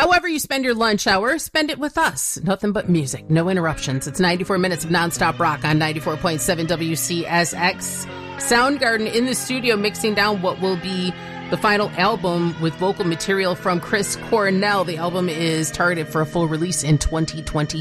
However you spend your lunch hour, spend it with us. Nothing but music, no interruptions. It's 94 minutes of nonstop rock on 94.7 WCSX. Soundgarden in the studio mixing down what will be the final album with vocal material from Chris Cornell. The album is targeted for a full release in 2020.